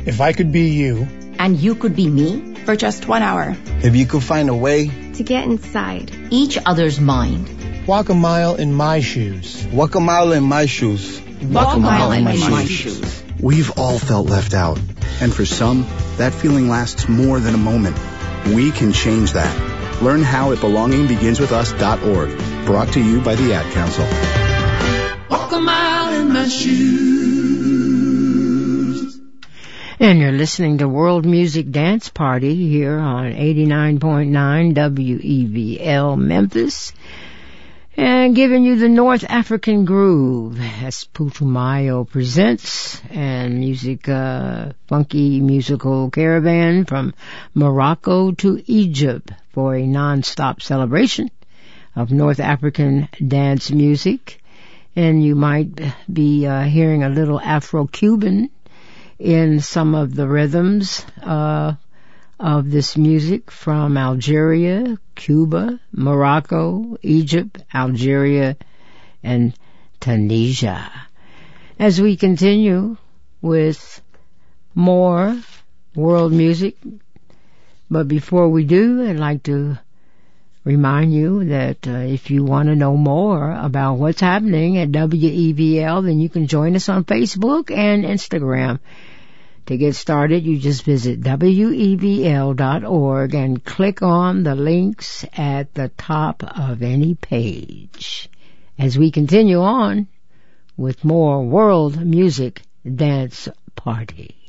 If I could be you, and you could be me, for just 1 hour, if you could find a way to get inside each other's mind, walk a mile in my shoes. Walk a mile in my shoes. Walk a mile in my shoes. We've all felt left out, and for some, that feeling lasts more than a moment. We can change that. Learn how at belongingbeginswithus.org. Brought to you by the Ad Council. Walk a mile in my shoes. And you're listening to World Music Dance Party here on 89.9 WEVL Memphis. And giving you the North African groove as Putumayo presents, and music, funky musical caravan from Morocco to Egypt for a non-stop celebration of North African dance music. And you might be hearing a little Afro-Cuban in some of the rhythms of this music from Algeria, Cuba, Morocco, Egypt, Algeria, and Tunisia. As we continue with more world music, but before we do, I'd like to remind you that if you want to know more about what's happening at WEVL, then you can join us on Facebook and Instagram. To get started, you just visit WEVL.org and click on the links at the top of any page. As we continue on with more World Music Dance Party.